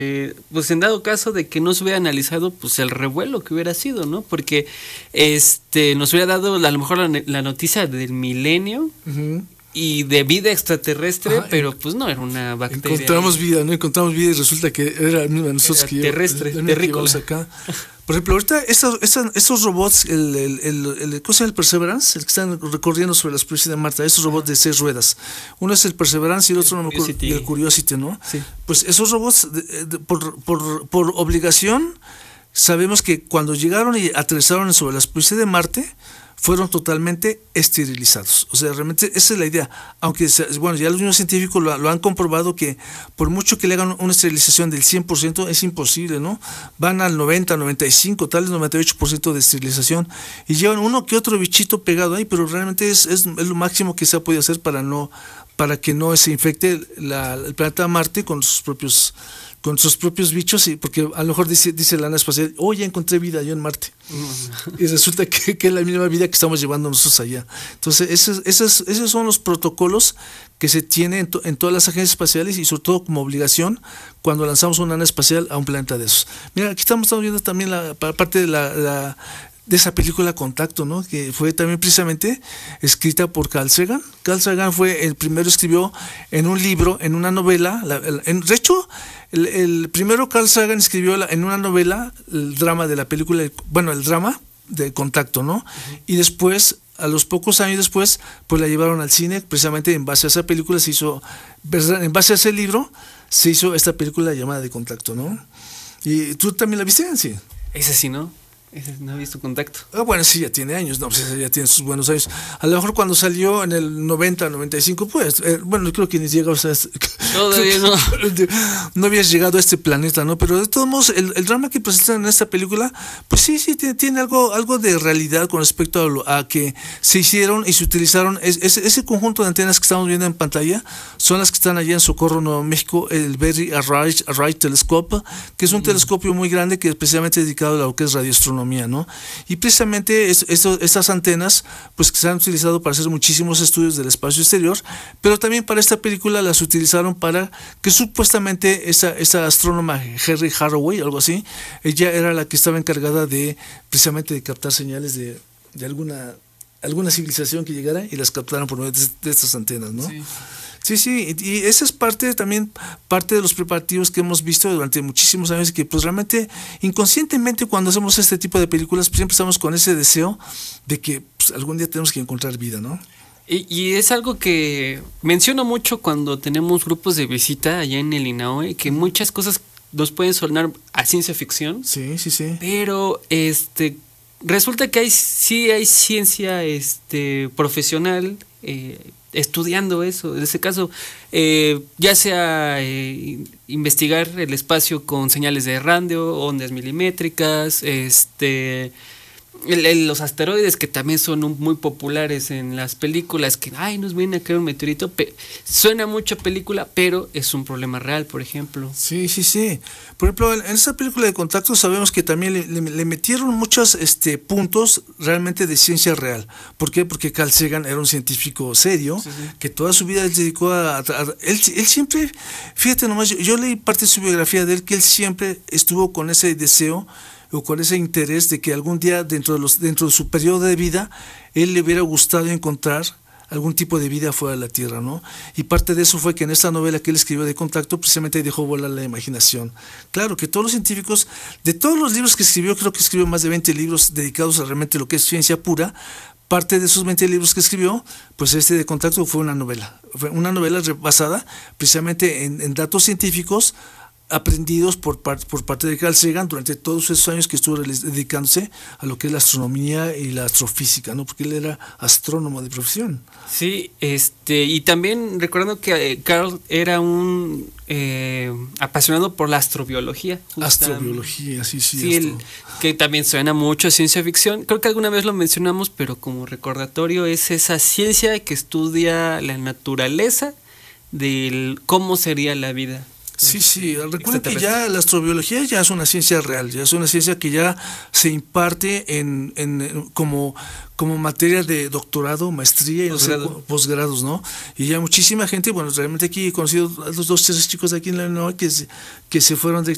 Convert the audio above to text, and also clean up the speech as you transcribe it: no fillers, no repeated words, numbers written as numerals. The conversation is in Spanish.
pues en dado caso de que no se hubiera analizado pues el revuelo que hubiera sido, ¿no? Porque nos hubiera dado a lo mejor la noticia del milenio. Uh-huh. Y de vida extraterrestre, ajá, pero pues no era una bacteria. Encontramos vida, ¿no? Encontramos vida y resulta que era la misma de nosotros, que terrestre, terrícola acá. Por ejemplo, ahorita estos robots, ¿cómo se llama? El Perseverance, el que están recorriendo sobre la superficie de Marte, estos robots de 6 ruedas. Uno es el Perseverance y el otro no me acuerdo, el Curiosity, ¿no? Sí. Pues esos robots, por obligación, sabemos que cuando llegaron y aterrizaron sobre la superficie de Marte, fueron totalmente esterilizados. O sea, realmente esa es la idea. Aunque, bueno, ya los mismos científicos lo han comprobado, que por mucho que le hagan una esterilización del 100%, es imposible, ¿no? Van al 90, 95, tal vez 98% de esterilización, y llevan uno que otro bichito pegado ahí, pero realmente es lo máximo que se ha podido hacer para que no se infecte el planeta Marte con sus propios bichos, y porque a lo mejor dice la nave espacial, ya encontré vida yo en Marte, y resulta que es la misma vida que estamos llevando nosotros allá. Entonces esos son los protocolos que se tienen en todas las agencias espaciales, y sobre todo como obligación cuando lanzamos una nave espacial a un planeta de esos. Mira, aquí estamos viendo también la parte de esa película Contacto, ¿no? Que fue también precisamente escrita por Carl Sagan. Carl Sagan fue el primero, escribió en un libro, en una novela, de hecho, el primero Carl Sagan escribió en una novela el drama de la película, el drama de Contacto, ¿no? Uh-huh. Y después, a los pocos años después, pues la llevaron al cine, precisamente en base a esa película en base a ese libro, se hizo esta película llamada de Contacto, ¿no? ¿Y tú también la viste, sí? Ese sí, ¿no? Ese no he visto Contacto. Bueno, sí, ya tiene años, no, pues ya tiene sus buenos años. A lo mejor cuando salió en el 90, 95, pues, creo que ni llegó, o sea, todavía no. No habías llegado a este planeta, ¿no? Pero de todos modos, el drama que presentan en esta película, pues sí, tiene algo de realidad con respecto a que se hicieron y se utilizaron. Ese conjunto de antenas que estamos viendo en pantalla son las que están allá en Socorro, Nuevo México, el Very Array Telescope, que es un telescopio muy grande que es especialmente dedicado a lo que es radioastronomía, ¿no? Y precisamente estas antenas, pues que se han utilizado para hacer muchísimos estudios del espacio exterior, pero también para esta película las utilizaron para que supuestamente esa astrónoma Harry Haraway, algo así, ella era la que estaba encargada precisamente de captar señales de alguna civilización que llegara, y las captaron por medio de estas antenas, ¿no? Sí, y esa es parte de los preparativos que hemos visto durante muchísimos años, y que pues realmente inconscientemente cuando hacemos este tipo de películas pues siempre estamos con ese deseo de que pues, algún día tenemos que encontrar vida, ¿no? Y es algo que menciono mucho cuando tenemos grupos de visita allá en el INAOE, que muchas cosas nos pueden sonar a ciencia ficción. Sí. Pero resulta que hay ciencia profesional estudiando eso. En ese caso, ya sea investigar el espacio con señales de radio, ondas milimétricas, los asteroides, que también son muy populares en las películas, que nos viene a caer un meteorito, suena mucho película, pero es un problema real, por ejemplo. Sí. Por ejemplo, en esta película de Contacto sabemos que también le metieron muchos puntos realmente de ciencia real. ¿Por qué? Porque Carl Sagan era un científico serio, que toda su vida él se dedicó él siempre, fíjate nomás, yo leí parte de su biografía de él, que él siempre estuvo con ese deseo o con ese interés de que algún día dentro de su periodo de vida él le hubiera gustado encontrar algún tipo de vida fuera de la Tierra, ¿no? Y parte de eso fue que en esta novela que él escribió de Contacto precisamente dejó volar la imaginación. Claro que todos los científicos, de todos los libros que escribió, creo que escribió más de 20 libros dedicados a realmente lo que es ciencia pura. Parte de esos 20 libros que escribió, pues de Contacto fue una novela basada precisamente en datos científicos aprendidos por parte de Carl Sagan durante todos esos años que estuvo dedicándose a lo que es la astronomía y la astrofísica, ¿no? Porque él era astrónomo de profesión. Sí, y también recordando que Carl era un apasionado por la astrobiología. Astrobiología, sí. Que también suena mucho a ciencia ficción. Creo que alguna vez lo mencionamos, pero como recordatorio es esa ciencia que estudia la naturaleza de cómo sería la vida. Sí, recuerda que ya la astrobiología ya es una ciencia real, ya es una ciencia que ya se imparte como materia de doctorado, maestría y posgrados, ¿no? Y ya muchísima gente, bueno, realmente aquí he conocido a los 2, 3 chicos de aquí en la UNO que se fueron directamente